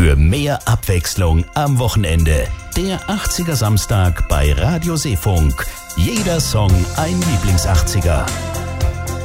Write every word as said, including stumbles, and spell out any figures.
Für mehr Abwechslung am Wochenende. Der achtziger Samstag bei Radio Seefunk. Jeder Song ein Lieblings-achtziger.